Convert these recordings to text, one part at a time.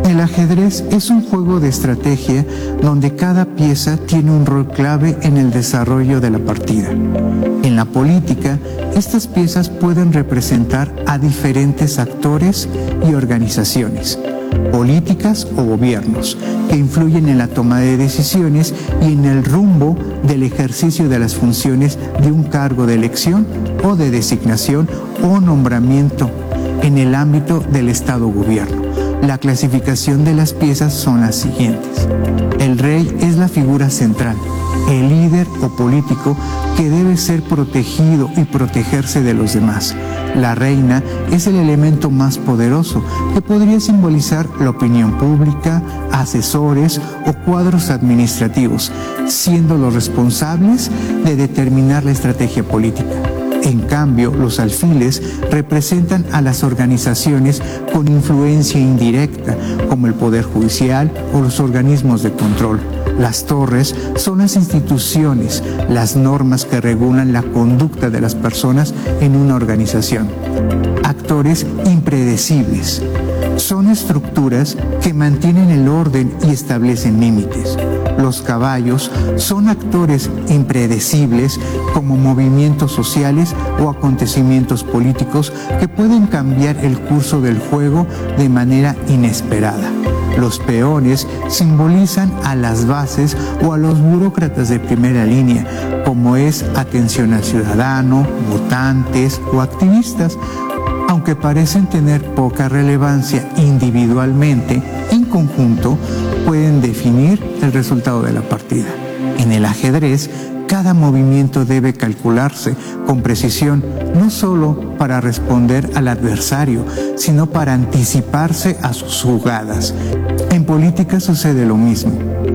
El ajedrez es un juego de estrategia donde cada pieza tiene un rol clave en el desarrollo de la partida. En la política, estas piezas pueden representar a diferentes actores y organizaciones, políticas o gobiernos, que influyen en la toma de decisiones y en el rumbo del ejercicio de las funciones de un cargo de elección o de designación o nombramiento en el ámbito del Estado-gobierno. La clasificación de las piezas son las siguientes. El rey es la figura central, el líder o político que debe ser protegido y protegerse de los demás. La reina es el elemento más poderoso que podría simbolizar la opinión pública, asesores o cuadros administrativos, siendo los responsables de determinar la estrategia política. En cambio, los alfiles representan a las organizaciones con influencia indirecta, como el Poder Judicial o los organismos de control. Las torres son las instituciones, las normas que regulan la conducta de las personas en una organización. Actores impredecibles. Son estructuras que mantienen el orden y establecen límites. Los caballos son actores impredecibles como movimientos sociales o acontecimientos políticos que pueden cambiar el curso del juego de manera inesperada. Los peones simbolizan a las bases o a los burócratas de primera línea, como es atención al ciudadano, votantes o activistas. Aunque parecen tener poca relevancia individualmente, en conjunto pueden definir el resultado de la partida. En el ajedrez, cada movimiento debe calcularse con precisión, no solo para responder al adversario, sino para anticiparse a sus jugadas. En política sucede lo mismo.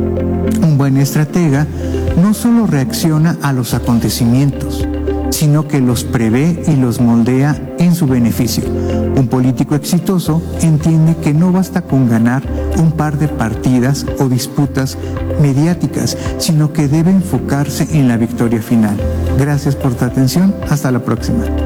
Un buen estratega no solo reacciona a los acontecimientos, sino que los prevé y los moldea en su beneficio. Un político exitoso entiende que no basta con ganar un par de partidas o disputas mediáticas, sino que debe enfocarse en la victoria final. Gracias por tu atención. Hasta la próxima.